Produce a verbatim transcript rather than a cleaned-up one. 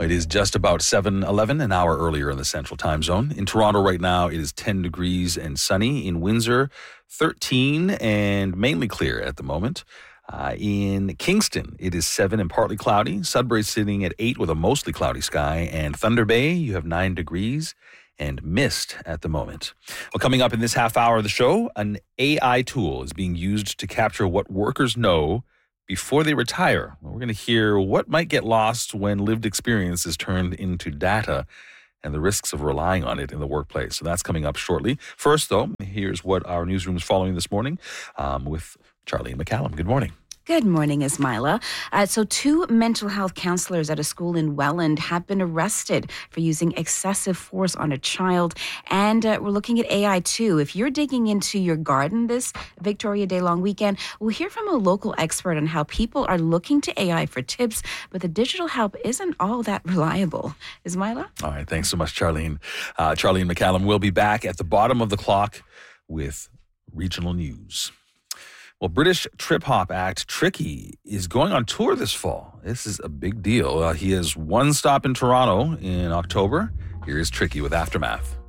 It is just about seven eleven, an hour earlier in the Central Time Zone. In Toronto right now, it is ten degrees and sunny. In Windsor, thirteen and mainly clear at the moment. Uh, in Kingston, it is seven and partly cloudy. Sudbury sitting at eight with a mostly cloudy sky. And Thunder Bay, you have nine degrees and mist at the moment. Well, coming up in this half hour of the show, an A I tool is being used to capture what workers know before they retire. We're going to hear what might get lost when lived experience is turned into data and the risks of relying on it in the workplace. So that's coming up shortly. First, though, here's what our newsroom is following this morning um, with Charlene McCallum. Good morning. Good morning, Ismaila. Uh, so two mental health counselors at a school in Welland have been arrested for using excessive force on a child. And uh, we're looking at A I too. If you're digging into your garden this Victoria Day long weekend, we'll hear from a local expert on how people are looking to A I for tips, but the digital help isn't all that reliable. Ismaila? All right. Thanks so much, Charlene. Uh, Charlene McCallum will be back at the bottom of the clock with regional news. Well, British trip-hop act Tricky is going on tour this fall. This is a big deal. Uh, he has one stop in Toronto in October. Here is Tricky with Aftermath.